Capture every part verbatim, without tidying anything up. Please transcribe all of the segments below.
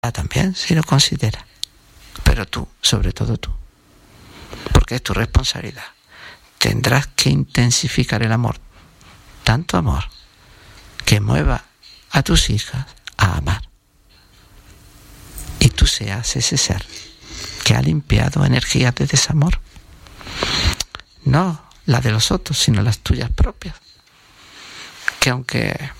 también, si lo consideras. Pero tú, sobre todo tú, porque es tu responsabilidad, tendrás que intensificar el amor, tanto amor que mueva a tus hijas a amar. Y tú seas ese ser que ha limpiado energías de desamor. No las de los otros, sino las tuyas propias. Que aunque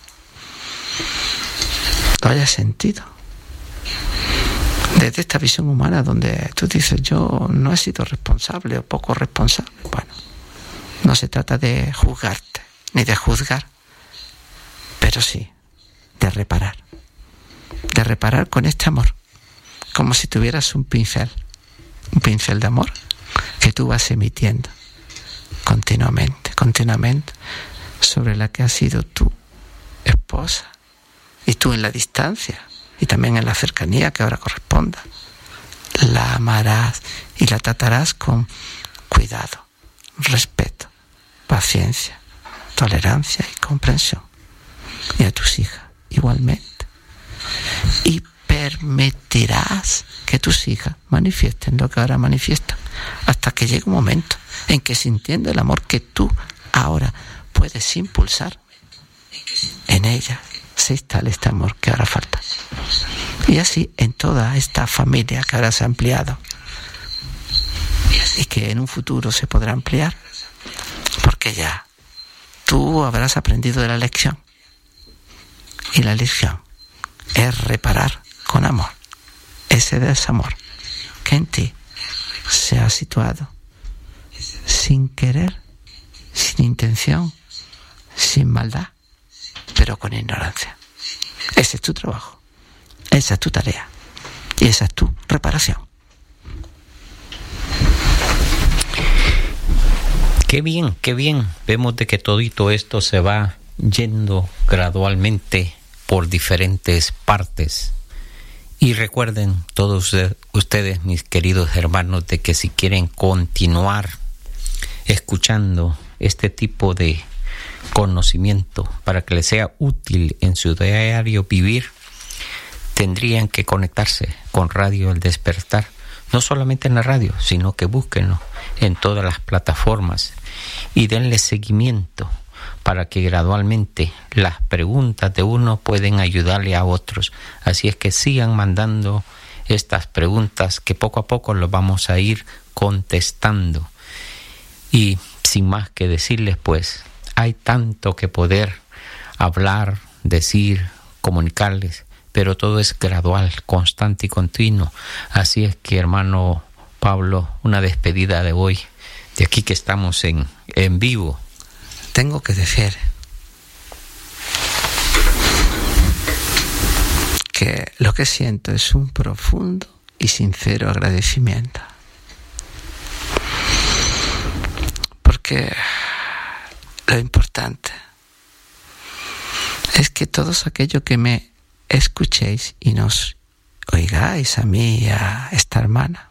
lo hayas sentido, desde esta visión humana donde tú dices, yo no he sido responsable o poco responsable. Bueno, no se trata de juzgarte, ni de juzgar, pero sí de reparar. De reparar con este amor, como si tuvieras un pincel, un pincel de amor que tú vas emitiendo continuamente, continuamente, sobre la que has sido tu esposa, y tú en la distancia y también en la cercanía que ahora corresponda. La amarás y la tratarás con cuidado, respeto, paciencia, tolerancia y comprensión. Y a tus hijas igualmente. Y permitirás que tus hijas manifiesten lo que ahora manifiestan, hasta que llegue un momento en que, sintiendo el amor que tú ahora puedes impulsar, en ellas se instale este amor que ahora falta. Y así en toda esta familia que ahora se ha ampliado y que en un futuro se podrá ampliar, porque ya tú habrás aprendido de la lección, y la lección es reparar con amor ese desamor que en ti se ha situado sin querer, sin intención, sin maldad, pero con ignorancia. Ese es tu trabajo, esa es tu tarea y esa es tu reparación. Qué bien, qué bien. Vemos de que todito esto se va yendo gradualmente por diferentes partes. Y recuerden todos ustedes, mis queridos hermanos, de que si quieren continuar escuchando este tipo de conocimiento para que les sea útil en su diario vivir, tendrían que conectarse con Radio El Despertar, no solamente en la radio, sino que búsquenlo en todas las plataformas y denle seguimiento para que gradualmente las preguntas de uno pueden ayudarle a otros. Así es que sigan mandando estas preguntas que poco a poco los vamos a ir contestando. Y sin más que decirles, pues, hay tanto que poder hablar, decir, comunicarles, pero todo es gradual, constante y continuo. Así es que, hermano Pablo, una despedida de hoy, de aquí que estamos en, en vivo. Tengo que decir que lo que siento es un profundo y sincero agradecimiento. Porque lo importante es que todos aquellos que me escuchéis y nos oigáis a mí y a esta hermana,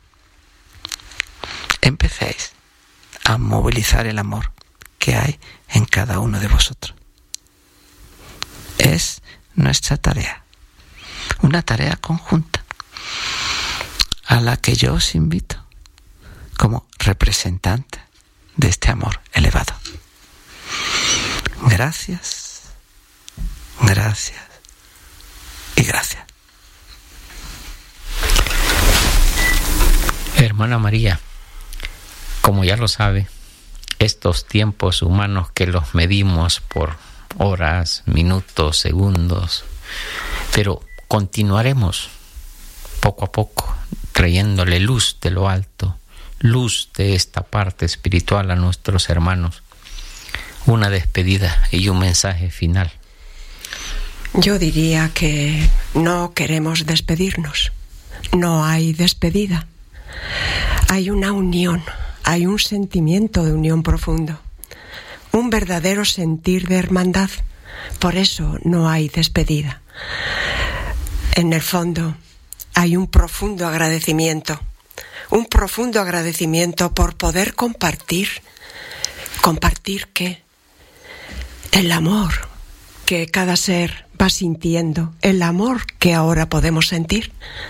empecéis a movilizar el amor que hay en cada uno de vosotros. Es nuestra tarea, una tarea conjunta a la que yo os invito como representante de este amor elevado. Gracias, gracias y gracias. Hermana María, como ya lo sabe, estos tiempos humanos que los medimos por horas, minutos, segundos, pero continuaremos poco a poco trayéndole luz de lo alto, luz de esta parte espiritual a nuestros hermanos. Una despedida y un mensaje final. Yo diría que no queremos despedirnos. No hay despedida. Hay una unión. Hay un sentimiento de unión profundo, un verdadero sentir de hermandad. Por eso no hay despedida. En el fondo hay un profundo agradecimiento, un profundo agradecimiento por poder compartir. ¿Compartir qué? El amor que cada ser va sintiendo el amor que ahora podemos sentir.